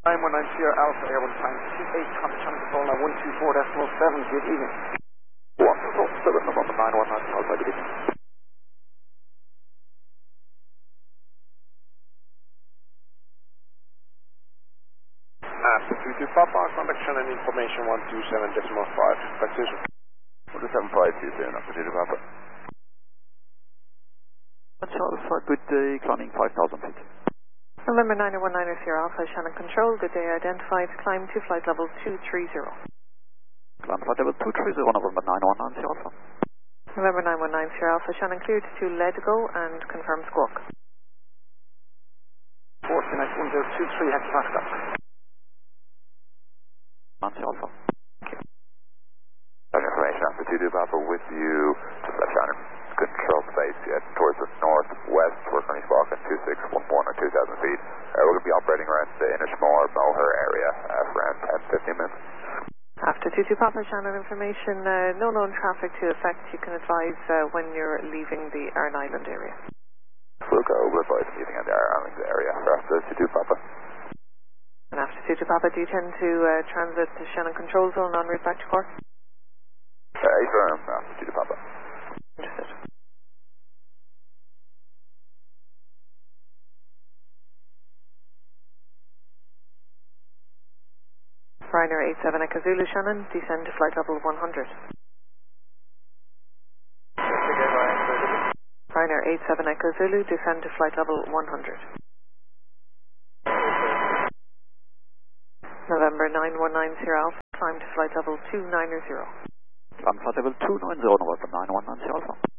919 Sierra Alpha, Airborne Time 28, Contact Channel Control now 124.7, good evening. 147, November 919, Alpha, good evening. After 22 Papa, contact channel information 127.5, precision. 127.520, after 22 Papa. Alpha, good day, climbing 5,000 feet. November 919 Sierra Alpha, Shannon Control, good day, identified, climb to flight level 230. Climb flight level 230, November 919 Sierra Alpha. November 919 Sierra Alpha, Shannon cleared to let go and confirm squawk. 1023, Hector Pascal. Sierra Alpha. Information after 22 Papa with you to left Shannon. Control space yet towards the northwest. We're currently squawking 2614 or 2,000 feet. We're going to be operating around the Inishmore, Moher area for around 10-15 minutes. After 22 Papa, Shannon information, no known traffic to affect. You can advise when you're leaving the Aran Island area. We'll go advise leaving in the Aran Island area for after 22 Papa. And after 22 Papa, do you tend to transit the Shannon Control Zone en route back to Cork? Affirm after 22 Papa. Understood. Ryanair 87 Echo Zulu, Shannon, descend to flight level 100. Ryanair 87 Echo Zulu, descend to flight level 100. November 919 Sierra Alpha, climb to flight level 290. Climb flight level 290, November 919 Sierra Alpha.